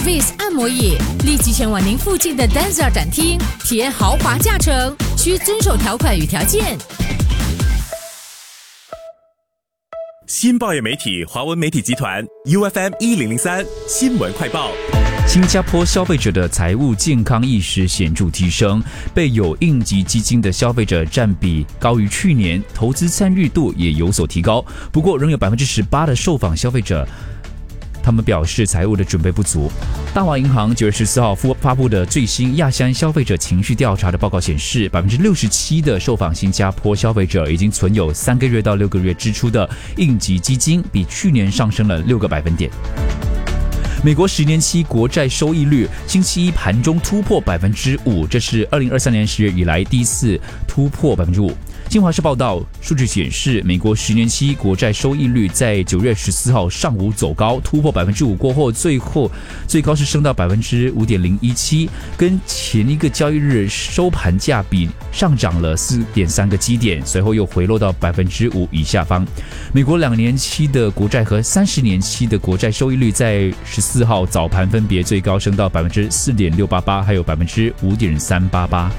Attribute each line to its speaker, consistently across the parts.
Speaker 1: BioVis 按摩椅，立即前往您附近的 Danza 展厅，体验豪华驾乘，需遵守条款与条件。
Speaker 2: 新报业媒体华文媒体集团 UFM 1003新闻快报。
Speaker 3: 新加坡消费者的财务健康意识显著提升，备有应急基金的消费者占比高于去年，投资参与度也有所提高。不过，仍有18%的受访消费者他们表示财务的准备不足。大华银行9月14号发布的最新亚乡消费者情绪调查的报告显示，67%的受访新加坡消费者已经存有3个月到6个月支出的应急基金，比去年上升了6个百分点。美国10年期国债收益率星期一盘中突破5%，这是2023年10月以来第一次突破5%。新华社报道，数据显示，美国10年期国债收益率在9月14号上午走高，突破5%过后，最高是升到5.017%，跟前一个交易日收盘价比上涨了4.3个基点，随后又回落到5%以下方。美国2年期的国债和30年期的国债收益率在14号早盘分别最高升到4.688%，还有5.388%。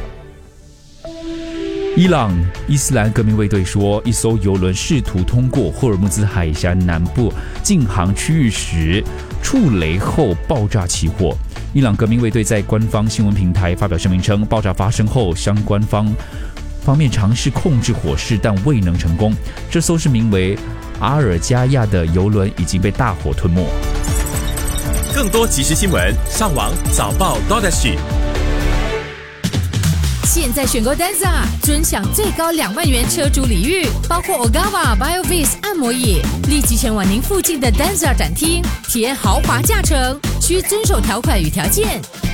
Speaker 3: 伊朗伊斯兰革命卫队说，一艘邮轮试图通过霍尔木兹海峡南部禁航区域时触雷后爆炸起火。伊朗革命卫队在官方新闻平台发表声明称，爆炸发生后，相关方面尝试控制火势，但未能成功。这艘是名为阿尔加亚的邮轮已经被大火吞没。
Speaker 2: 更多即时新闻，上网早报 .SG。
Speaker 1: 现在选购 Danza， 尊享最高2万元车主礼遇，包括 Ogawa BioVis 按摩椅，立即前往您附近的 Danza 展厅，体验豪华驾乘，需遵守条款与条件。